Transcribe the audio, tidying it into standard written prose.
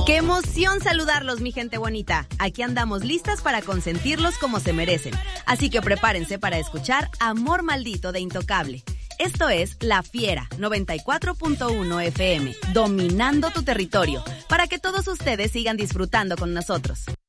¡Qué emoción saludarlos, mi gente bonita! Aquí andamos listas para consentirlos como se merecen. Así que prepárense para escuchar Amor Maldito de Intocable. Esto es La Fiera 94.1 FM, dominando tu territorio, para que todos ustedes sigan disfrutando con nosotros.